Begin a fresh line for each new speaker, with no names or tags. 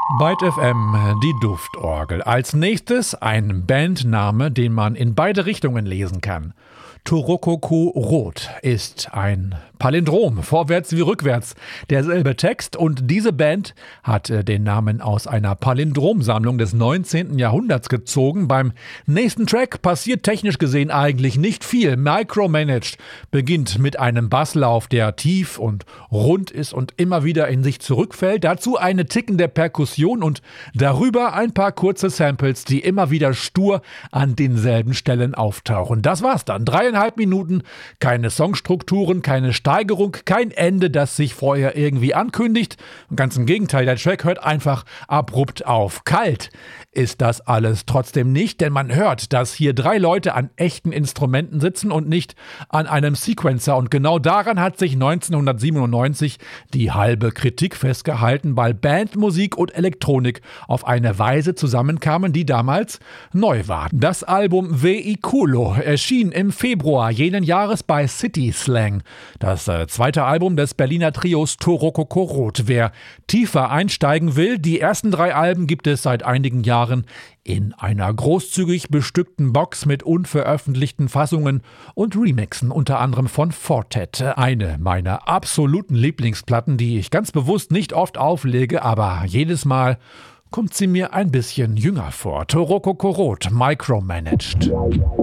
Byte FM, die Duftorgel. Als nächstes ein Bandname, den man in beide Richtungen lesen kann. Turokoko Rot ist ein Palindrom, vorwärts wie rückwärts. Derselbe Text und diese Band hat den Namen aus einer Palindromsammlung des 19. Jahrhunderts gezogen. Beim nächsten Track passiert technisch gesehen eigentlich nicht viel. Micromanaged beginnt mit einem Basslauf, der tief und rund ist und immer wieder in sich zurückfällt. Dazu eine tickende Perkussion und darüber ein paar kurze Samples, die immer wieder stur an denselben Stellen auftauchen. Das war's dann. 3,5 Minuten, keine Songstrukturen, keine Steigerung, kein Ende, das sich vorher irgendwie ankündigt. Ganz im Gegenteil, der Track hört einfach abrupt auf. Kalt ist das alles trotzdem nicht, denn man hört, dass hier 3 Leute an echten Instrumenten sitzen und nicht an einem Sequencer. Und genau daran hat sich 1997 die halbe Kritik festgehalten, weil Bandmusik und Elektronik auf eine Weise zusammenkamen, die damals neu war. Das Album Vehiculo erschien im Februar jenen Jahres bei City Slang. Das zweite Album des Berliner Trios Turokoko Rot. Wer tiefer einsteigen will, die ersten 3 Alben gibt es seit einigen Jahren in einer großzügig bestückten Box mit unveröffentlichten Fassungen und Remixen, unter anderem von Fortet. Eine meiner absoluten Lieblingsplatten, die ich ganz bewusst nicht oft auflege, aber jedes Mal kommt sie mir ein bisschen jünger vor. Turokoko Rot, Micromanaged.